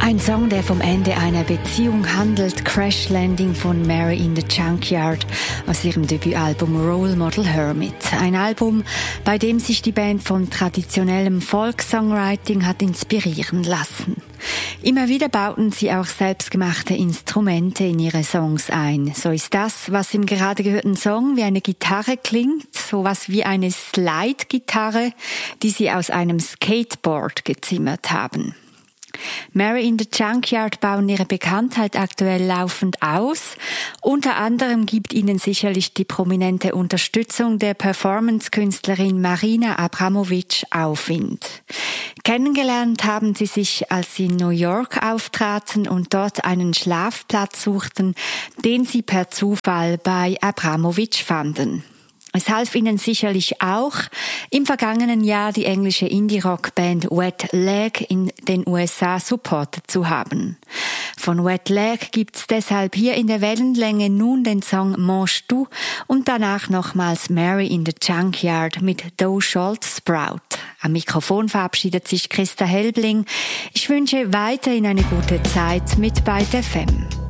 Ein Song, der vom Ende einer Beziehung handelt, Crash Landing von Mary in the Junkyard aus ihrem Debütalbum Role Model Hermit. Ein Album, bei dem sich die Band von traditionellem Folk-Songwriting hat inspirieren lassen. Immer wieder bauten sie auch selbstgemachte Instrumente in ihre Songs ein. So ist das, was im gerade gehörten Song wie eine Gitarre klingt, sowas wie eine Slide-Gitarre, die sie aus einem Skateboard gezimmert haben. Mary in the Junkyard bauen ihre Bekanntheit aktuell laufend aus. Unter anderem gibt ihnen sicherlich die prominente Unterstützung der Performance-Künstlerin Marina Abramovic Aufwind. Kennengelernt haben sie sich, als sie in New York auftraten und dort einen Schlafplatz suchten, den sie per Zufall bei Abramovic fanden. Es half ihnen sicherlich auch, im vergangenen Jahr die englische Indie-Rock-Band Wet Leg in den USA supportet zu haben. Von Wet Leg gibt's deshalb hier in der Wellenlänge nun den Song Manges tu und danach nochmals Mary in the Junkyard mit Thou Shalt Sprout. Am Mikrofon verabschiedet sich Christa Helbling. Ich wünsche weiterhin eine gute Zeit mit Byte FM.